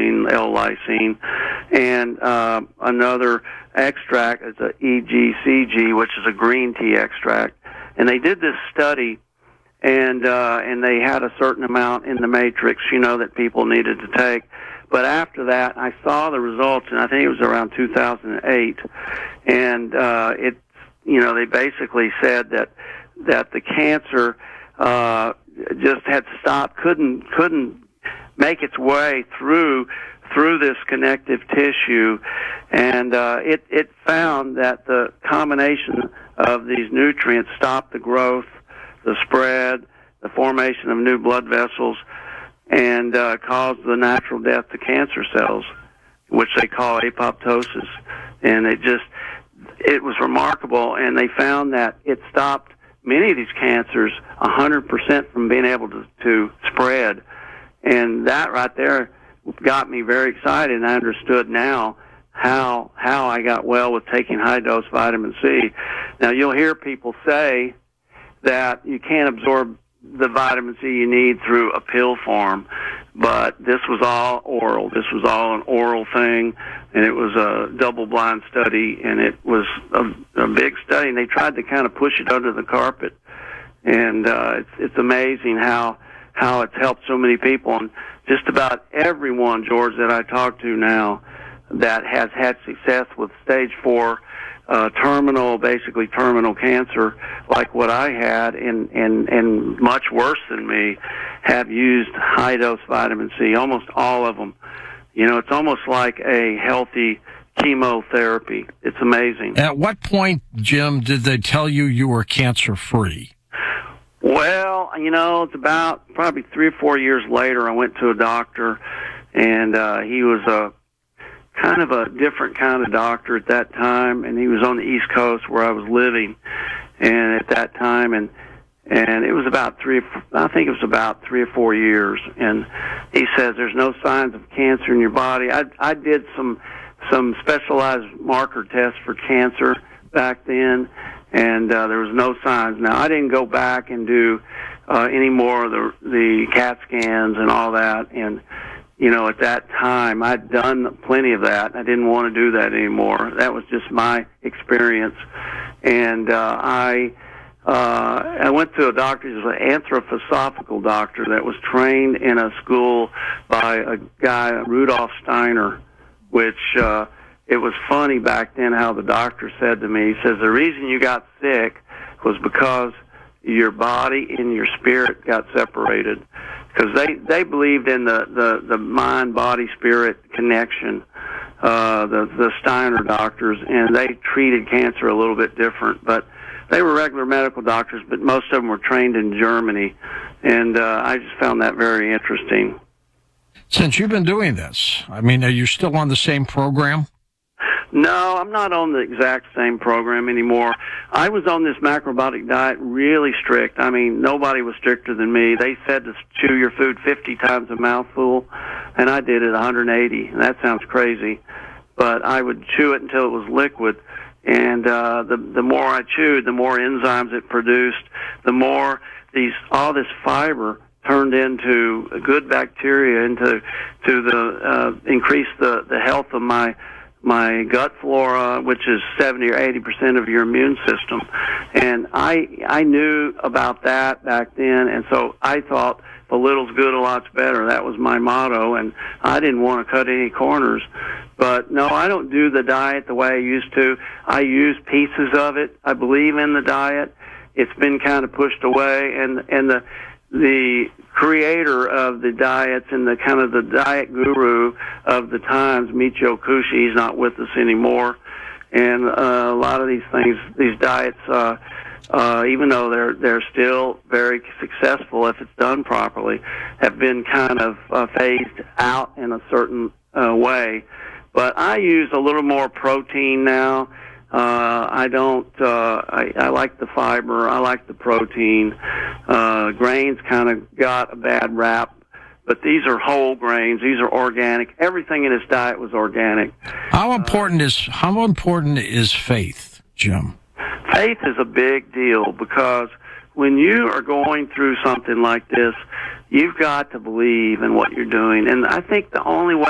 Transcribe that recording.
lysine, L-lysine, and another extract is a EGCG, which is a green tea extract. And they did this study, and they had a certain amount in the matrix, that people needed to take. But after that, I saw the results, and I think it was around 2008, and they basically said that the cancer just had stopped, couldn't make its way through this connective tissue, and it found that the combination of these nutrients stopped the growth, the spread, the formation of new blood vessels, and caused the natural death to cancer cells, which they call apoptosis. And it was remarkable, and they found that it stopped many of these cancers 100% from being able to spread. And that right there got me very excited, and I understood now how I got well with taking high-dose vitamin C. Now, you'll hear people say that you can't absorb the vitamin C you need through a pill form, but this was all oral. This was all an oral thing, and it was a double-blind study, and it was a big study, and they tried to kind of push it under the carpet. And it's amazing how it's helped so many people. And just about everyone, George, that I talk to now that has had success with stage 4 basically terminal cancer, like what I had, and much worse than me, have used high-dose vitamin C, almost all of them. It's almost like a healthy chemotherapy. It's amazing. At what point, Jim, did they tell you were cancer-free? Well, it's about probably 3 or 4 years later, I went to a doctor, and he was a kind of a different kind of doctor at that time, and he was on the East Coast where I was living, and at that time, and it was about 3 or 4 years, and he says there's no signs of cancer in your body. I did some specialized marker tests for cancer back then, and there was no signs. Now, I didn't go back and do any more of the CAT scans and all that, and at that time, I'd done plenty of that. I didn't want to do that anymore. That was just my experience. And I went to a doctor. He was an anthroposophical doctor that was trained in a school by a guy, Rudolf Steiner, which it was funny back then how the doctor said to me, he says, the reason you got sick was because your body and your spirit got separated. Because they believed in the mind, body, spirit connection, the Steiner doctors, and they treated cancer a little bit different. But they were regular medical doctors, but most of them were trained in Germany, and I just found that very interesting. Since you've been doing this, are you still on the same program? No, I'm not on the exact same program anymore. I was on this macrobiotic diet really strict. Nobody was stricter than me. They said to chew your food 50 times a mouthful, and I did it 180. And that sounds crazy, but I would chew it until it was liquid. And the more I chewed, the more enzymes it produced, the more all this fiber turned into good bacteria, into increase the health of my gut flora, which is 70 or 80% of your immune system. And I knew about that back then, and so I thought a little's good, a lot's better. That was my motto, and I didn't want to cut any corners. But no, I don't do the diet the way I used to. I use pieces of it. I believe in the diet. It's been kind of pushed away, and the creator of the diets and the kind of the diet guru of the times, Michio Kushi, he's not with us anymore. And a lot of these things, these diets, even though they're still very successful if it's done properly, have been kind of phased out in a certain way. But I use a little more protein now. I like the fiber. I like the protein. Grains kind of got a bad rap, but these are whole grains. These are organic. Everything in his diet was organic. How important is faith, Jim? Faith is a big deal, because when you are going through something like this, you've got to believe in what you're doing. And I think the only way